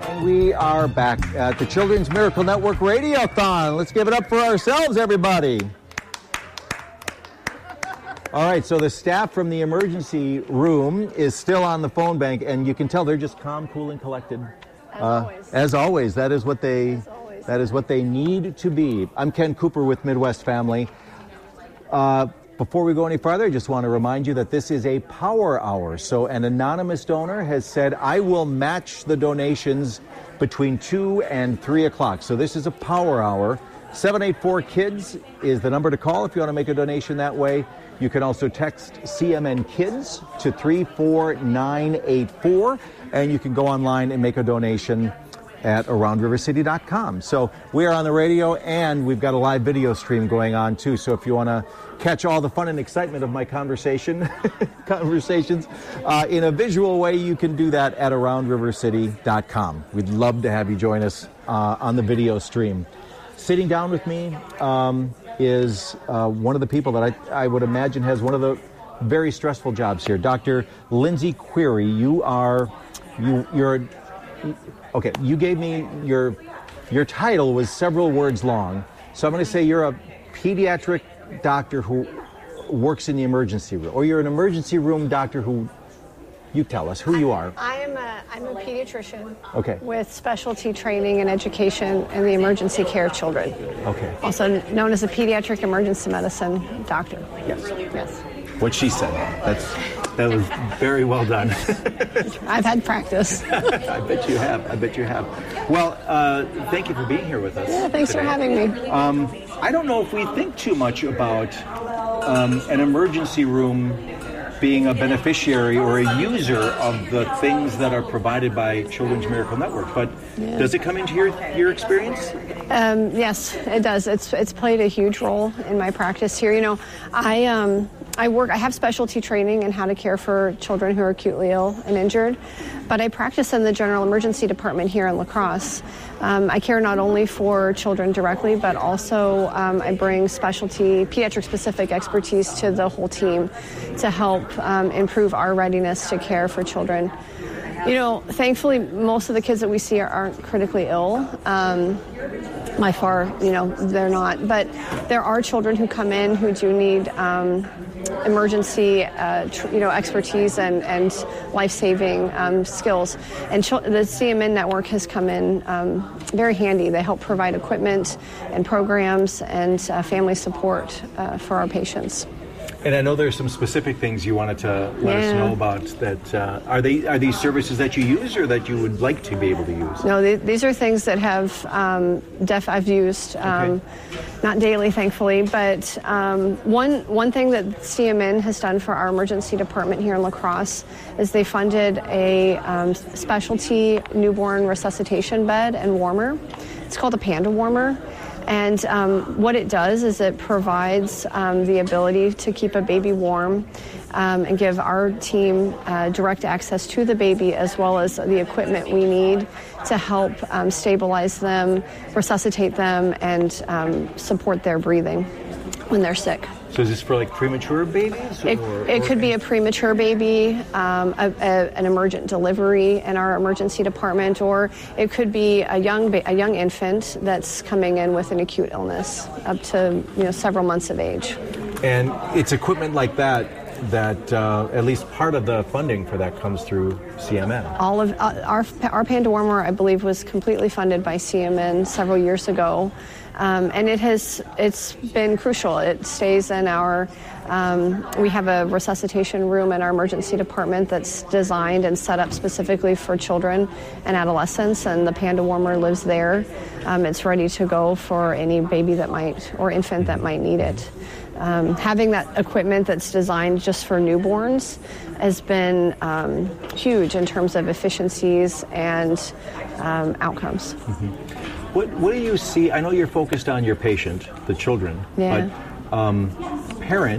We are back at the Children's Miracle Network Radiothon. Let's give it up for ourselves, everybody. All right, so the staff from the emergency room is still on the phone bank, and you can tell they're just calm, cool, and collected. As always, that is what they need to be. I'm Ken Cooper with Midwest Family. Before we go any farther, I just want to remind you that this is a power hour. So an anonymous donor has said, I will match the donations between 2 and 3 o'clock. So this is a power hour. 784-KIDS is the number to call if you want to make a donation that way. You can also text CMN Kids to 34984, and you can go online and make a donation at AroundRiverCity.com. So we are on the radio, and we've got a live video stream going on too. So if you want to catch all the fun and excitement of my conversations in a visual way, you can do that at AroundRiverCity.com. We'd love to have you join us on the video stream. Sitting down with me is one of the people that I would imagine has one of the very stressful jobs here. Dr. Lindsay Query, okay, you gave me your title was several words long, so I'm going to say you're a pediatric doctor who works in the emergency room, or you're an emergency room doctor who, you tell us who you are. I'm a pediatrician with specialty training and education in the emergency care of children. Okay. Also known as a pediatric emergency medicine doctor. Yes. Yes. What she said. That was very well done. I've had practice. I bet you have. Well, thank you for being here with us. Yeah, thanks today. for having me. I don't know if we think too much about an emergency room being a beneficiary or a user of the things that are provided by Children's Miracle Network, but does it come into your experience? Yes, it does. It's played a huge role in my practice here. You know, I have specialty training in how to care for children who are acutely ill and injured, but I practice in the general emergency department here in La Crosse. I care not only for children directly, but also I bring pediatric-specific expertise to the whole team to help improve our readiness to care for children. You know, thankfully, most of the kids that we see aren't critically ill. By far, they're not. But there are children who come in who do need emergency, expertise and life-saving skills. And the CMN network has come in very handy. They help provide equipment and programs and family support for our patients. And I know there's some specific things you wanted to let us know about. That are these services that you use or that you would like to be able to use? No, these are things that I've used, not daily, thankfully. But one thing that CMN has done for our emergency department here in La Crosse is they funded a specialty newborn resuscitation bed and warmer. It's called a Panda Warmer. And what it does is it provides the ability to keep a baby warm and give our team direct access to the baby as well as the equipment we need to help stabilize them, resuscitate them, and support their breathing when they're sick. So is this for like premature babies? It could be a premature baby, an emergent delivery in our emergency department, or it could be a young infant that's coming in with an acute illness up to several months of age. And it's equipment like that at least part of the funding for that comes through CMN. All of our Panda Warmer, I believe, was completely funded by CMN several years ago. And it's been crucial. It stays in our, we have a resuscitation room in our emergency department that's designed and set up specifically for children and adolescents, and the Panda Warmer lives there. It's ready to go for any baby or infant that might need it. Having that equipment that's designed just for newborns has been huge in terms of efficiencies and outcomes. Mm-hmm. What do you see? I know you're focused on your patient, the children, but parents